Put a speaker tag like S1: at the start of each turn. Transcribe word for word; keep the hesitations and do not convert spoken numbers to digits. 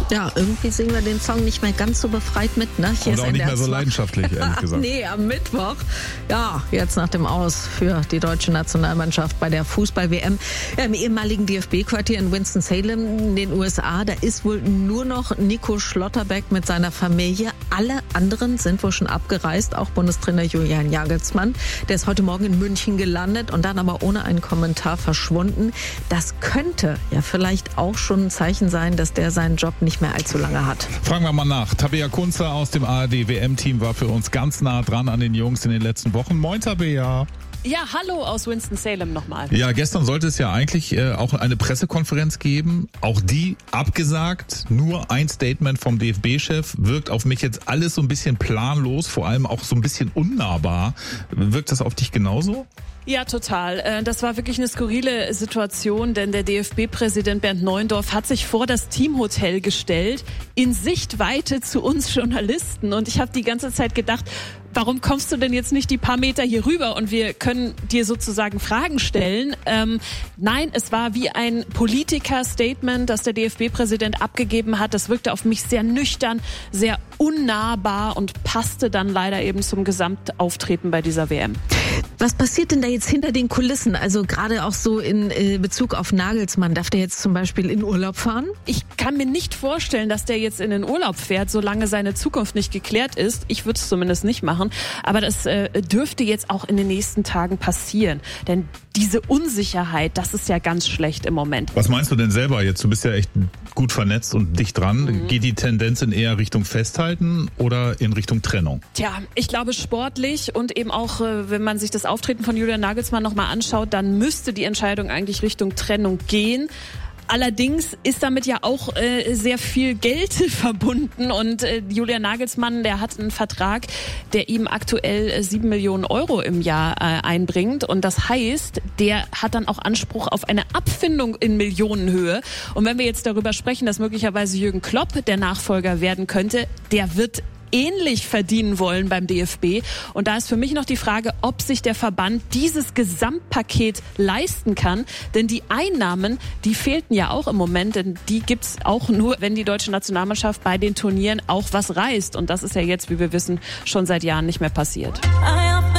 S1: Ja, irgendwie singen wir den Song nicht mehr ganz so befreit mit, ne?
S2: Hier und auch nicht mehr so leidenschaftlich, ehrlich gesagt.
S1: Nee, am Mittwoch. Ja, jetzt nach dem Aus für die deutsche Nationalmannschaft bei der Fußball-W M. Ja, im ehemaligen D F B-Quartier in Winston-Salem in den U S A, da ist wohl nur noch Nico Schlotterbeck mit seiner Familie. Alle anderen sind wohl schon abgereist, auch Bundestrainer Julian Nagelsmann. Der ist heute Morgen in München gelandet und dann aber ohne einen Kommentar verschwunden. Das könnte ja vielleicht auch schon ein Zeichen sein, dass der seinen Job nicht mehr allzu lange hat.
S2: Fragen wir mal nach. Tabea Kunze aus dem A R D-W M-Team war für uns ganz nah dran an den Jungs in den letzten Wochen. Moin, Tabea.
S3: Ja, hallo aus Winston-Salem nochmal.
S2: Ja, gestern sollte es ja eigentlich äh, auch eine Pressekonferenz geben. Auch die abgesagt. Nur ein Statement vom D F B-Chef. Wirkt auf mich jetzt alles so ein bisschen planlos, vor allem auch so ein bisschen unnahbar. Wirkt das auf dich genauso?
S3: Ja, total. Das war wirklich eine skurrile Situation, denn der D F B-Präsident Bernd Neuendorf hat sich vor das Teamhotel gestellt, in Sichtweite zu uns Journalisten. Und ich habe die ganze Zeit gedacht, warum kommst du denn jetzt nicht die paar Meter hier rüber und wir können dir sozusagen Fragen stellen? Ähm, nein, es war wie ein Politiker-Statement, das der D F B-Präsident abgegeben hat. Das wirkte auf mich sehr nüchtern, sehr unnahbar und passte dann leider eben zum Gesamtauftreten bei dieser W M.
S1: Was passiert denn da jetzt hinter den Kulissen? Also gerade auch so in äh, Bezug auf Nagelsmann. Darf der jetzt zum Beispiel in Urlaub fahren?
S3: Ich kann mir nicht vorstellen, dass der jetzt in den Urlaub fährt, solange seine Zukunft nicht geklärt ist. Ich würde es zumindest nicht machen. Aber das äh, dürfte jetzt auch in den nächsten Tagen passieren. Denn diese Unsicherheit, das ist ja ganz schlecht im Moment.
S2: Was meinst du denn selber jetzt? Du bist ja echt gut vernetzt und dicht dran. Mhm. Geht die Tendenz in eher Richtung Festhalten oder in Richtung Trennung?
S3: Tja, ich glaube sportlich und eben auch, wenn man sich das Auftreten von Julian Nagelsmann nochmal anschaut, dann müsste die Entscheidung eigentlich Richtung Trennung gehen. Allerdings ist damit ja auch äh, sehr viel Geld verbunden und äh, Julian Nagelsmann, der hat einen Vertrag, der ihm aktuell äh, sieben Millionen Euro im Jahr äh, einbringt und das heißt, der hat dann auch Anspruch auf eine Abfindung in Millionenhöhe und wenn wir jetzt darüber sprechen, dass möglicherweise Jürgen Klopp der Nachfolger werden könnte, der wird ähnlich verdienen wollen beim D F B. Und da ist für mich noch die Frage, ob sich der Verband dieses Gesamtpaket leisten kann. Denn die Einnahmen, die fehlten ja auch im Moment. Denn die gibt's auch nur, wenn die deutsche Nationalmannschaft bei den Turnieren auch was reißt. Und das ist ja jetzt, wie wir wissen, schon seit Jahren nicht mehr passiert.